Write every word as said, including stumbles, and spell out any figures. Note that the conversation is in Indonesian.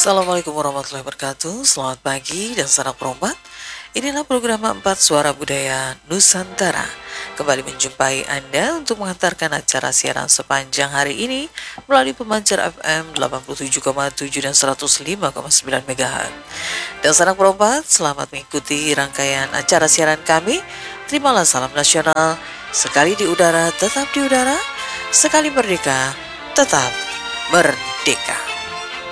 Assalamualaikum warahmatullahi wabarakatuh. Selamat pagi dan salam hormat. Inilah program empat Suara Budaya Nusantara. Kembali menjumpai Anda untuk mengantarkan acara siaran sepanjang hari ini melalui pemancar F M delapan puluh tujuh koma tujuh dan seratus lima koma sembilan MHz. Dan salam hormat, selamat mengikuti rangkaian acara siaran kami. Terimalah salam nasional, sekali di udara tetap di udara, sekali merdeka tetap merdeka.